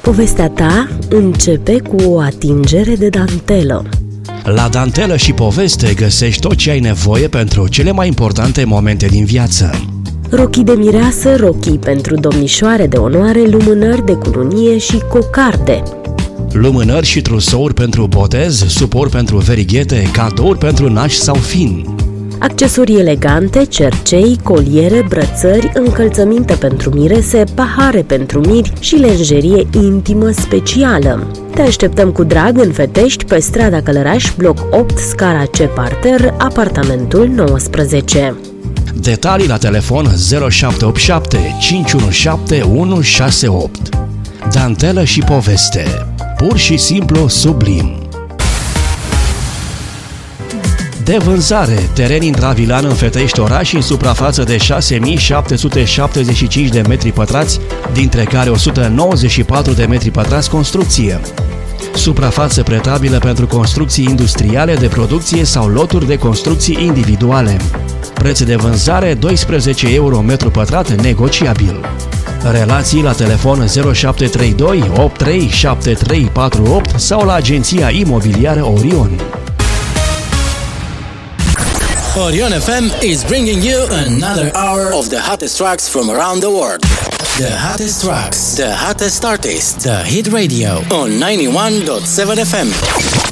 Povestea ta începe cu o atingere de dantelă. La Dantelă și Poveste găsești tot ce ai nevoie pentru cele mai importante momente din viață. Rochii de mireasă, rochii pentru domnișoare de onoare, lumânări de cununie și cocarde. Lumânări și trusouri pentru botez, suport pentru verighete, cadouri pentru nași sau fin. Accesorii elegante, cercei, coliere, brățări, încălțăminte pentru mirese, pahare pentru miri și lenjerie intimă specială. Te așteptăm cu drag în Fetești, pe strada Călăraș, bloc 8, scara C parter, apartamentul 19. Detalii la telefon 0787 517 168. Dantelă și Poveste. Pur și simplu sublim. De vânzare, teren intravilan în Fetești oraș în suprafață de 6.775 de metri pătrați, dintre care 194 de metri pătrați construcție. Suprafață pretabilă pentru construcții industriale de producție sau loturi de construcții individuale. Preț de vânzare 12 euro metru pătrat negociabil. Relații la telefon 0732 837348 sau la agenția imobiliară Orion. Orion FM is bringing you another hour of the hottest tracks from around the world. The hottest tracks, the hottest artists, the hit radio on 91.7 FM.